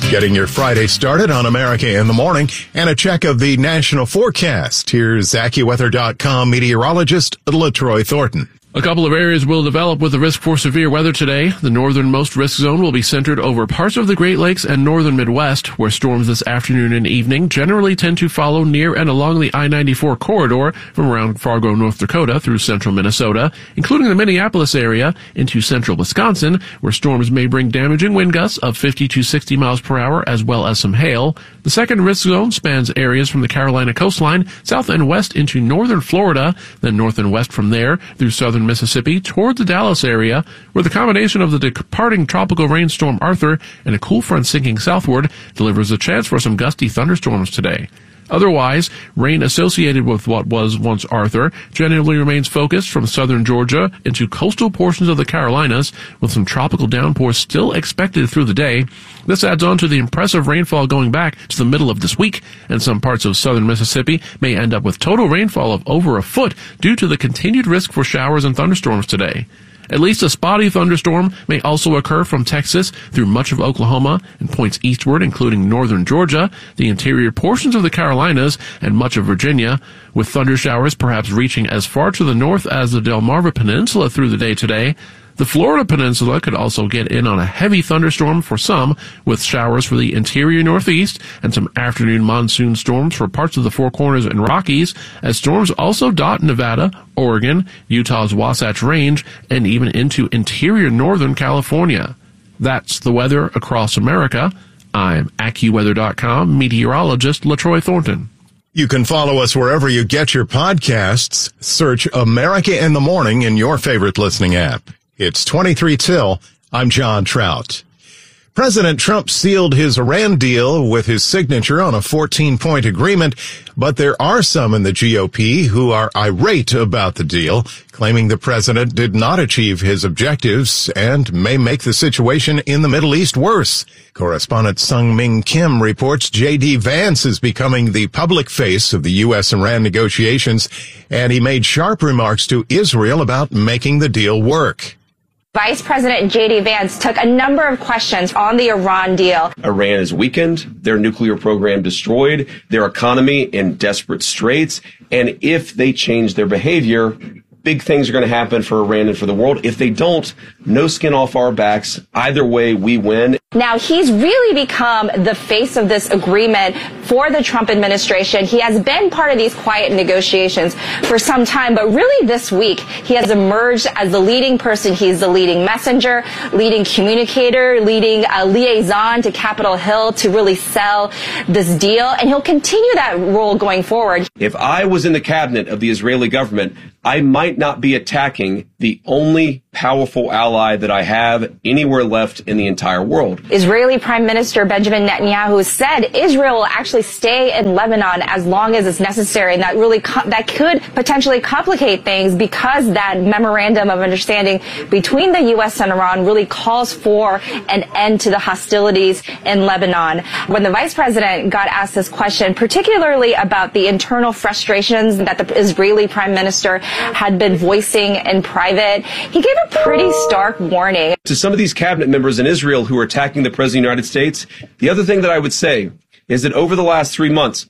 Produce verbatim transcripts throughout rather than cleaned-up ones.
Getting your Friday started on America in the Morning and a check of the national forecast. Here's AccuWeather dot com meteorologist LaTroy Thornton. A couple of areas will develop with the risk for severe weather today. The northernmost risk zone will be centered over parts of the Great Lakes and northern Midwest, where storms this afternoon and evening generally tend to follow near and along the I ninety-four corridor from around Fargo, North Dakota through central Minnesota, including the Minneapolis area into central Wisconsin, where storms may bring damaging wind gusts of fifty to sixty miles per hour as well as some hail. The second risk zone spans areas from the Carolina coastline south and west into northern Florida, then north and west from there through southern Mississippi toward the Dallas area, where the combination of the departing tropical rainstorm Arthur and a cool front sinking southward delivers a chance for some gusty thunderstorms today. Otherwise, rain associated with what was once Arthur generally remains focused from southern Georgia into coastal portions of the Carolinas, with some tropical downpours still expected through the day. This adds on to the impressive rainfall going back to the middle of this week, and some parts of southern Mississippi may end up with total rainfall of over a foot due to the continued risk for showers and thunderstorms today. At least a spotty thunderstorm may also occur from Texas through much of Oklahoma and points eastward, including northern Georgia, the interior portions of the Carolinas, and much of Virginia, with thunder showers perhaps reaching as far to the north as the Delmarva Peninsula through the day today. The Florida Peninsula could also get in on a heavy thunderstorm for some, with showers for the interior northeast and some afternoon monsoon storms for parts of the Four Corners and Rockies, as storms also dot Nevada, Oregon, Utah's Wasatch Range, and even into interior northern California. That's the weather across America. I'm AccuWeather dot com meteorologist LaTroy Thornton. You can follow us wherever you get your podcasts. Search America in the Morning in your favorite listening app. It's twenty-three till. I'm John Trout. President Trump sealed his Iran deal with his signature on a fourteen-point agreement, but there are some in the G O P who are irate about the deal, claiming the president did not achieve his objectives and may make the situation in the Middle East worse. Correspondent Sung Ming Kim reports J D Vance is becoming the public face of the U S Iran negotiations, and he made sharp remarks to Israel about making the deal work. Vice President J D Vance took a number of questions on the Iran deal. Iran is weakened, their nuclear program destroyed, their economy in desperate straits, and if they change their behavior, big things are going to happen for Iran and for the world. If they don't, no skin off our backs. Either way, we win. Now, he's really become the face of this agreement for the Trump administration. He has been part of these quiet negotiations for some time, but really this week, he has emerged as the leading person. He's the leading messenger, leading communicator, leading a liaison to Capitol Hill to really sell this deal, and he'll continue that role going forward. If I was in the cabinet of the Israeli government, I might not be attacking the only powerful ally that I have anywhere left in the entire world. Israeli Prime Minister Benjamin Netanyahu said Israel will actually stay in Lebanon as long as it's necessary, and that really co- that could potentially complicate things because that memorandum of understanding between the U S and Iran really calls for an end to the hostilities in Lebanon. When the vice president got asked this question, particularly about the internal frustrations that the Israeli Prime Minister had been voicing in private, he gave a pretty stark warning. To some of these cabinet members in Israel who are attacking the President of the United States, the other thing that I would say is that over the last three months,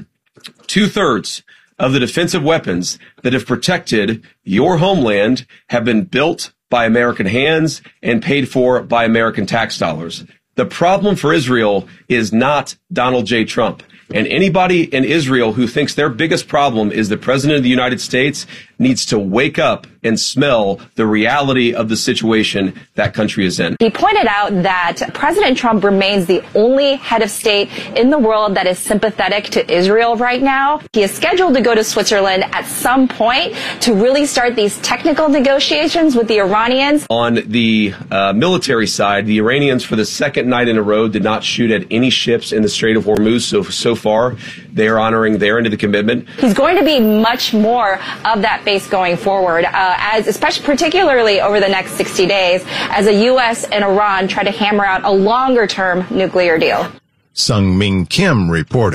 two-thirds of the defensive weapons that have protected your homeland have been built by American hands and paid for by American tax dollars. The problem for Israel is not Donald J. Trump. And anybody in Israel who thinks their biggest problem is the President of the United States needs to wake up and smell the reality of the situation that country is in. He pointed out that President Trump remains the only head of state in the world that is sympathetic to Israel right now. He is scheduled to go to Switzerland at some point to really start these technical negotiations with the Iranians. On the uh, military side, the Iranians for the second night in a row did not shoot at any ships in the Strait of Hormuz. So, so far, they are honoring their end of the commitment. He's going to be much more of that face going forward, uh, as especially particularly over the next sixty days, as the U S and Iran try to hammer out a longer-term nuclear deal. Sung Ming Kim reporting.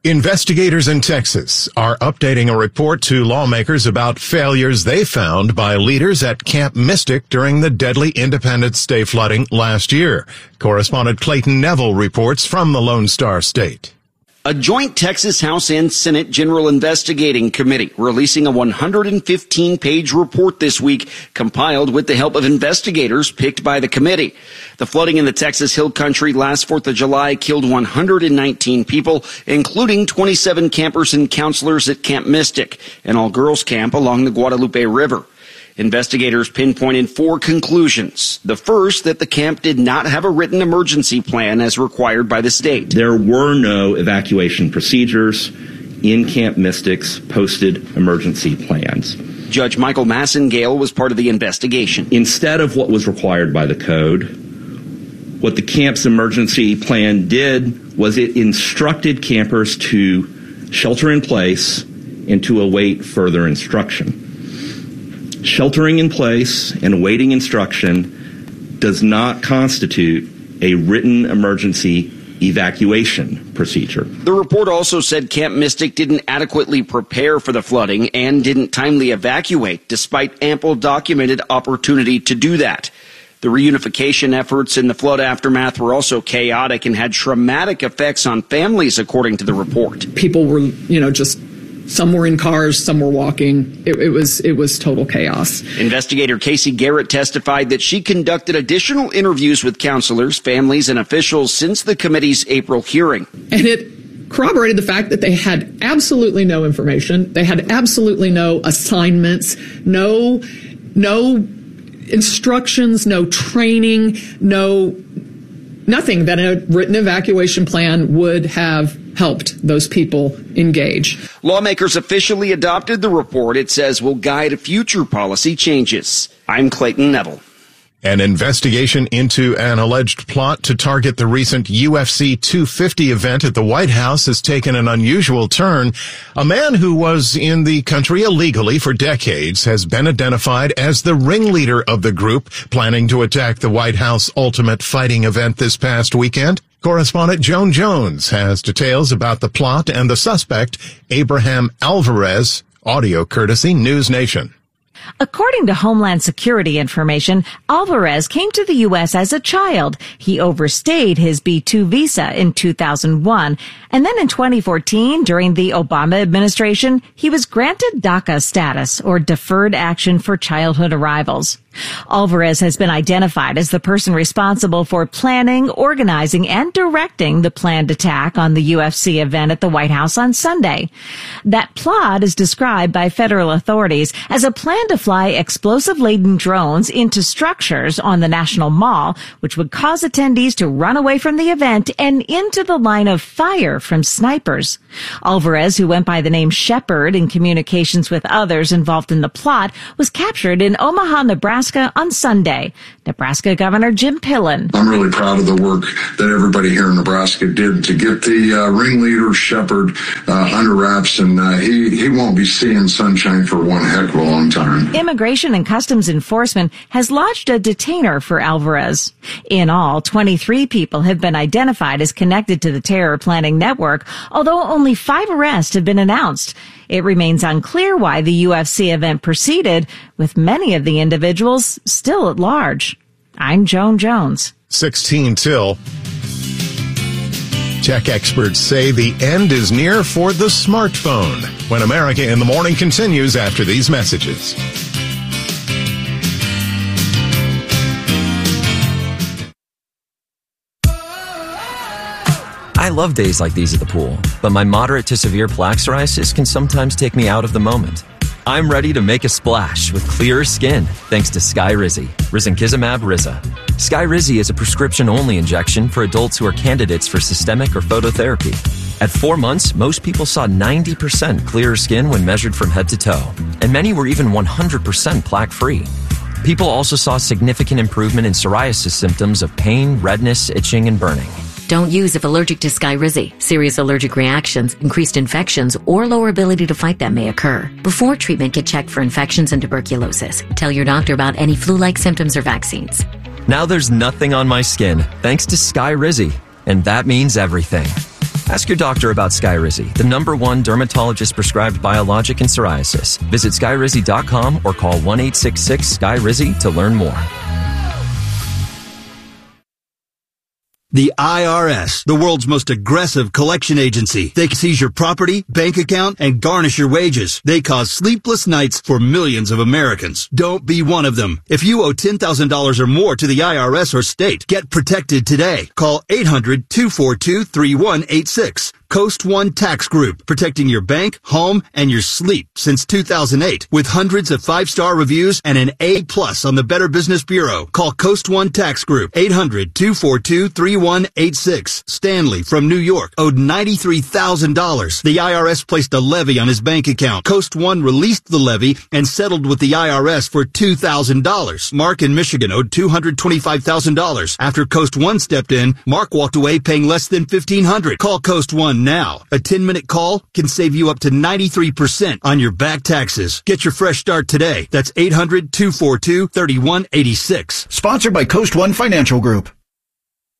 Investigators in Texas are updating a report to lawmakers about failures they found by leaders at Camp Mystic during the deadly Independence Day flooding last year. Correspondent Clayton Neville reports from the Lone Star State. A joint Texas House and Senate General Investigating Committee releasing a one hundred fifteen page report this week, compiled with the help of investigators picked by the committee. The flooding in the Texas Hill Country last fourth of July killed one hundred nineteen people, including twenty-seven campers and counselors at Camp Mystic, an all-girls camp along the Guadalupe River. Investigators pinpointed four conclusions. The first, that the camp did not have a written emergency plan as required by the state. There were no evacuation procedures in Camp Mystic's posted emergency plans. Judge Michael Massengale was part of the investigation. Instead of what was required by the code, what the camp's emergency plan did was it instructed campers to shelter in place and to await further instruction. Sheltering in place and awaiting instruction does not constitute a written emergency evacuation procedure. The report also said Camp Mystic didn't adequately prepare for the flooding and didn't timely evacuate, despite ample documented opportunity to do that. The reunification efforts in the flood aftermath were also chaotic and had traumatic effects on families, according to the report. People were, you know, just some were in cars, some were walking. It, it was it was total chaos. Investigator Casey Garrett testified that she conducted additional interviews with counselors, families, and officials since the committee's April hearing. And it corroborated the fact that they had absolutely no information. They had absolutely no assignments, no no instructions, no training, no nothing that a written evacuation plan would have helped those people engage. Lawmakers officially adopted the report. It says will guide future policy changes. I'm Clayton Neville. An investigation into an alleged plot to target the recent U F C two fifty event at the White House has taken an unusual turn. A man who was in the country illegally for decades has been identified as the ringleader of the group planning to attack the White House Ultimate Fighting event this past weekend. Correspondent Joan Jones has details about the plot and the suspect, Abraham Alvarez. Audio courtesy News Nation. According to Homeland Security information, Alvarez came to the U S as a child. He overstayed his B two visa in two thousand one. And then in twenty fourteen, during the Obama administration, he was granted DACA status, or Deferred Action for Childhood Arrivals. Alvarez has been identified as the person responsible for planning, organizing, and directing the planned attack on the U F C event at the White House on Sunday. That plot is described by federal authorities as a plan to fly explosive-laden drones into structures on the National Mall, which would cause attendees to run away from the event and into the line of fire from snipers. Alvarez, who went by the name Shepard in communications with others involved in the plot, was captured in Omaha, Nebraska on Sunday. Nebraska Governor Jim Pillen. I'm really proud of the work that everybody here in Nebraska did to get the uh, ringleader Shepard uh, under wraps, and uh, he, he won't be seeing sunshine for one heck of a long time. Immigration and Customs Enforcement has lodged a detainer for Alvarez. In all, twenty-three people have been identified as connected to the terror planning network, although only five arrests have been announced. It remains unclear why the U F C event proceeded, with many of the individuals still at large. I'm Joan Jones. sixteen till. Tech experts say the end is near for the smartphone. When America in the Morning continues after these messages. I love days like these at the pool, but my moderate to severe plaque psoriasis can sometimes take me out of the moment. I'm ready to make a splash with clearer skin thanks to Skyrizi, risankizumab Riza. Skyrizi is a prescription-only injection for adults who are candidates for systemic or phototherapy. At four months, most people saw ninety percent clearer skin when measured from head to toe, and many were even one hundred percent plaque-free. People also saw significant improvement in psoriasis symptoms of pain, redness, itching, and burning. Don't use if allergic to Skyrizi. Serious allergic reactions, increased infections, or lower ability to fight them may occur. Before treatment, get checked for infections and tuberculosis. Tell your doctor about any flu-like symptoms or vaccines. Now there's nothing on my skin thanks to Skyrizi, and that means everything. Ask your doctor about Skyrizi, the number one dermatologist-prescribed biologic in psoriasis. Visit skyrizi dot com or call one eight six six S K Y R I Z I to learn more. The I R S, the world's most aggressive collection agency. They seize your property, bank account, and garnish your wages. They cause sleepless nights for millions of Americans. Don't be one of them. If you owe ten thousand dollars or more to the I R S or state, get protected today. Call eight hundred, two four two, three one eight six. Coast One Tax Group, protecting your bank, home, and your sleep since two thousand eight. With hundreds of five-star reviews and an A plus on the Better Business Bureau. Call Coast One Tax Group, eight hundred, two four two, three one eight six. Stanley from New York owed ninety-three thousand dollars. The I R S placed a levy on his bank account. Coast One released the levy and settled with the I R S for two thousand dollars. Mark in Michigan owed two hundred twenty-five thousand dollars. After Coast One stepped in, Mark walked away paying less than fifteen hundred dollars. Call Coast One now. A ten-minute call can save you up to ninety-three percent on your back taxes. Get your fresh start today. That's eight hundred, two four two, three one eight six. Sponsored by Coast One Financial Group.